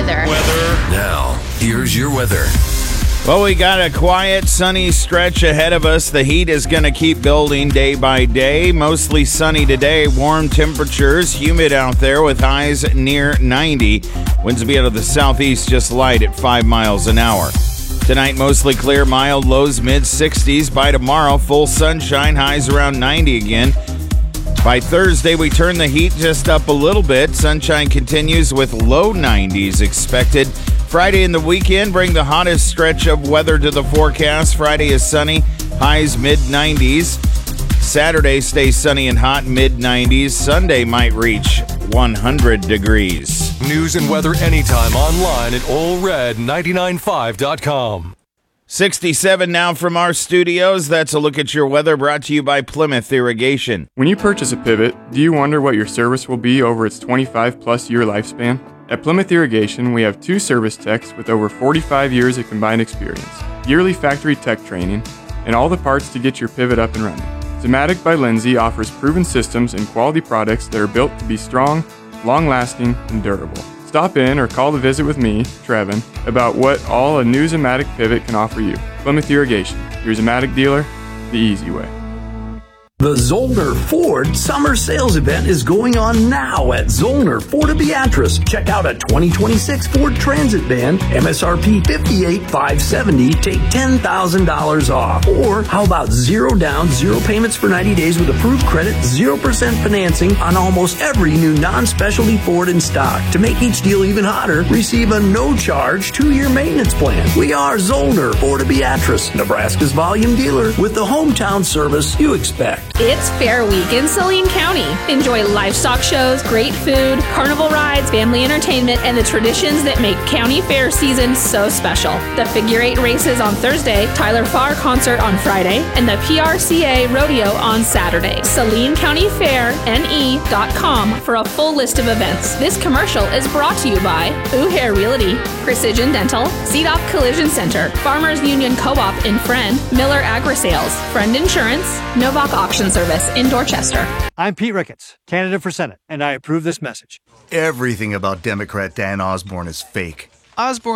weather. Now, here's your weather. Well, we got a quiet, sunny stretch ahead of us. The heat is going to keep building day by day. Mostly sunny today, warm temperatures, humid out there with highs near 90. Winds will be out of the southeast, just light at 5 miles an hour. Tonight, mostly clear, mild lows, mid-60s. By tomorrow, full sunshine, highs around 90 again. By Thursday, we turn the heat just up a little bit. Sunshine continues with low 90s expected. Friday and the weekend bring the hottest stretch of weather to the forecast. Friday is sunny, highs mid-90s. Saturday stays sunny and hot, mid-90s. Sunday might reach 100 degrees. News and weather anytime online at allred995.com. 67 now from our studios. That's a look at your weather brought to you by Plymouth Irrigation. When you purchase a pivot, do you wonder what your service will be over its 25-plus year lifespan? At Plymouth Irrigation, we have 2 service techs with over 45 years of combined experience, yearly factory tech training, and all the parts to get your pivot up and running. Zematic by Lindsay offers proven systems and quality products that are built to be strong, long-lasting, and durable. Stop in or call to visit with me, Trevin, about what all a new Zematic pivot can offer you. Plymouth Irrigation, your Zematic dealer, the easy way. The Zollner Ford Summer Sales Event is going on now at Zollner Ford of Beatrice. Check out a 2026 Ford Transit van, MSRP $58,570, take $10,000 off. Or how about 0 down, 0 payments for 90 days with approved credit, 0% financing on almost every new non-specialty Ford in stock. To make each deal even hotter, receive a no-charge 2-year maintenance plan. We are Zollner Ford of Beatrice, Nebraska's volume dealer with the hometown service you expect. It's Fair Week in Saline County. Enjoy livestock shows, great food, carnival rides, family entertainment, and the traditions that make county fair season so special. The Figure 8 races on Thursday, Tyler Farr concert on Friday, and the PRCA rodeo on Saturday. SalineCountyFairNE.com for a full list of events. This commercial is brought to you by Hair Realty, Precision Dental, CDOC Collision Center, Farmers Union Co-op in Friend, Miller Agri-Sales, Friend Insurance, Novak Auction Service in Dorchester. I'm Pete Ricketts, candidate for Senate, and I approve this message. Everything about Democrat Dan Osborne is fake. Osborne